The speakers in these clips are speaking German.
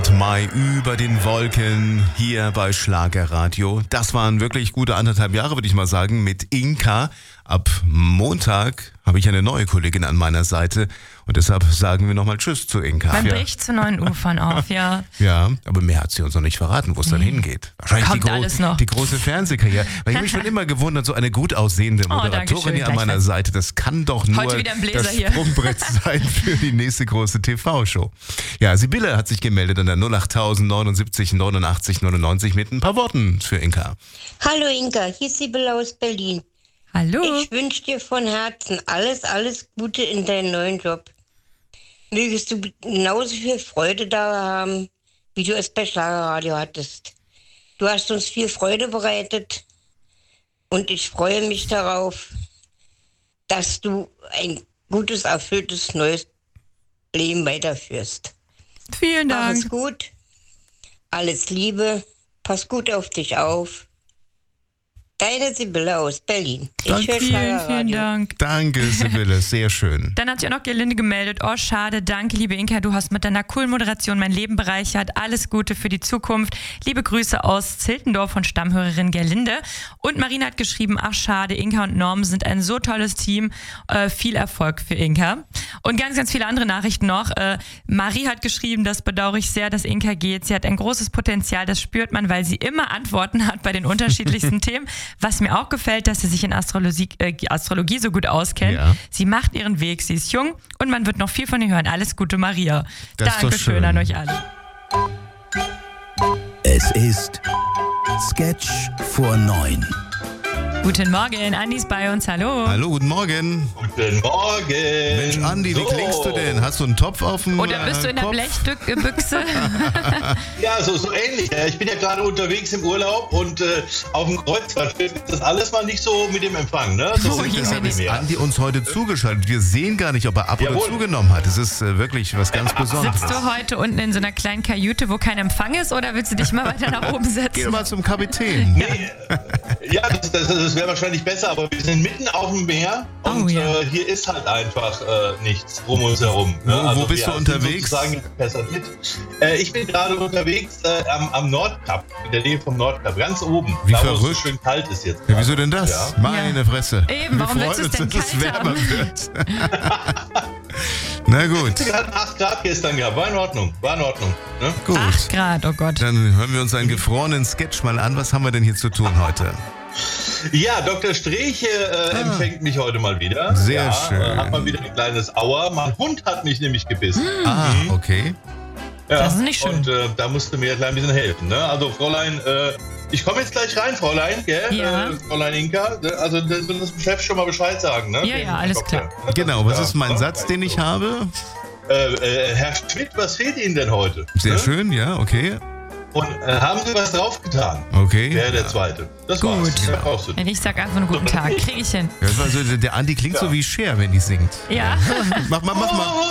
About My über den Wolken hier bei Schlagerradio. Das waren wirklich gute 1,5 Jahre, würde ich mal sagen, mit Inka. Ab Montag habe ich eine neue Kollegin an meiner Seite und deshalb sagen wir nochmal Tschüss zu Inka. Man bricht zu neuen Ufern auf, ja. Ja, aber mehr hat sie uns noch nicht verraten, wo es dann hingeht. Wahrscheinlich die große Fernsehkarriere. Weil ich habe mich schon immer gewundert, so eine gut aussehende Moderatorin hier an meiner Seite, das kann doch nur das Sprungbrett sein für die nächste große TV-Show. Ja, Sibylle hat sich gemeldet an der 08000 79 89 99 mit ein paar Worten für Inka. Hallo Inka, hier ist Sibylle aus Berlin. Hallo. Ich wünsche dir von Herzen alles Gute in deinem neuen Job. Mögest du genauso viel Freude da haben, wie du es bei Schlagerradio hattest. Du hast uns viel Freude bereitet und ich freue mich darauf, dass du ein gutes, erfülltes, neues Leben weiterführst. Vielen Dank. Mach es gut, alles Liebe, pass gut auf dich auf. Deine Sibylle aus Berlin. Vielen Dank. Danke, Sibylle, sehr schön. Dann hat sich auch noch Gerlinde gemeldet. Oh, schade, danke, liebe Inka, du hast mit deiner coolen Moderation mein Leben bereichert. Alles Gute für die Zukunft. Liebe Grüße aus Ziltendorf von Stammhörerin Gerlinde. Und Marina hat geschrieben, ach schade, Inka und Norm sind ein so tolles Team. Viel Erfolg für Inka. Und ganz, ganz viele andere Nachrichten noch. Marie hat geschrieben, das bedauere ich sehr, dass Inka geht. Sie hat ein großes Potenzial, das spürt man, weil sie immer Antworten hat bei den unterschiedlichsten Themen. Was mir auch gefällt, dass sie sich in Astrologie so gut auskennt. Ja. Sie macht ihren Weg, sie ist jung und man wird noch viel von ihr hören. Alles Gute, Maria. Dankeschön an euch alle. Es ist Sketch vor 9. Guten Morgen, Andi ist bei uns, hallo. Hallo, guten Morgen. Guten Morgen. Mensch, Andi, wie klingst du denn? Hast du einen Topf auf dem Oder bist du in der Blechbüchse? Ja, so ähnlich. Ich bin ja gerade unterwegs im Urlaub und auf dem Kreuzfahrtschiff ist das alles mal nicht so mit dem Empfang. Ne? So deshalb ist Andi uns heute zugeschaltet. Wir sehen gar nicht, ob er ab oder zugenommen hat. Das ist wirklich was ganz Besonderes. Sitzt du heute unten in so einer kleinen Kajüte, wo kein Empfang ist, oder willst du dich mal weiter nach oben setzen? Geh mal zum Kapitän. Nee, ja, das wäre wahrscheinlich besser, aber wir sind mitten auf dem Meer und hier ist halt einfach nichts um uns herum. Ne? Wo bist du unterwegs? Ich bin gerade unterwegs am Nordkap, in der Nähe vom Nordkap, ganz oben. Wie da, verrückt. Wo es so schön kalt ist jetzt. Ja, wieso denn das? Ja. Meine Fresse. Eben, warum willst du es denn kalt haben? Na gut. Wir hatten 8 Grad gestern gehabt, war in Ordnung. Ne? Gut. 8 Grad, oh Gott. Dann hören wir uns einen gefrorenen Sketch mal an. Was haben wir denn hier zu tun heute? Ja, Dr. Streche empfängt mich heute mal wieder. Sehr schön. Hat mal wieder ein kleines Aua. Mein Hund hat mich nämlich gebissen. Okay. Ja, das ist nicht schön. Und da musste mir ein klein bisschen helfen. Ne? Also Fräulein, ich komme jetzt gleich rein, Fräulein, gell? Ja. Fräulein Inka. Also das will das Chef schon mal Bescheid sagen, ne? Ja, alles klar. Genau, was ist mein Satz, den ich habe? Herr Schmidt, was fehlt Ihnen denn heute? Sehr schön, ja, okay. Und haben Sie was draufgetan? Okay. Der zweite. Das Gut. war's. Das brauchst du. Wenn ich sag einfach einen guten Tag, krieg ich hin. Ja, also der Andi klingt so wie Cher, wenn die singt. Ja. Mach mal.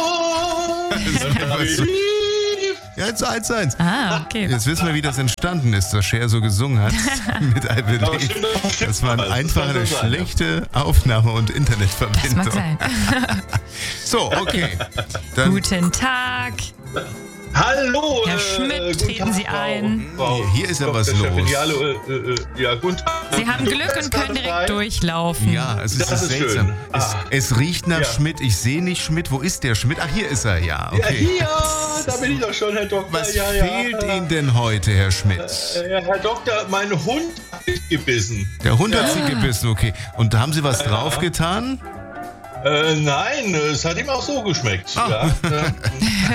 Ja, 1-1. Ah, okay. Jetzt wissen wir, wie das entstanden ist, dass Cher so gesungen hat mit I Believe. Das war einfach eine schlechte Aufnahme- und Internetverbindung. Das mag sein. So, okay. Dann Guten Tag. Hallo, Herr Schmidt, treten Sie ein. Hier ist ja was los. Ja, guten Tag. Sie haben Glück und können direkt durchlaufen. Ja, es ist seltsam. Es riecht nach Schmidt. Ich sehe nicht Schmidt. Wo ist der Schmidt? Ach, hier ist er, ja. Okay. Ja, da bin ich doch schon, Herr Doktor. Was fehlt Ihnen denn heute, Herr Schmidt? Herr Doktor, mein Hund hat mich gebissen. Der Hund hat Sie gebissen, okay. Und haben Sie was draufgetan? Nein, es hat ihm auch so geschmeckt. Ja.